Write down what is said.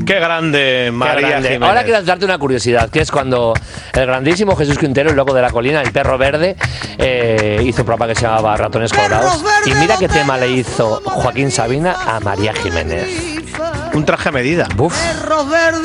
Qué grande, María Jiménez. Ahora quiero darte una curiosidad, que es cuando el grandísimo Jesús Quintero, el loco de la colina, el perro verde, hizo un programa que se llamaba Ratones Colorados. Y mira qué tema le hizo Joaquín Sabina a María Jiménez. Un traje a medida. Uf.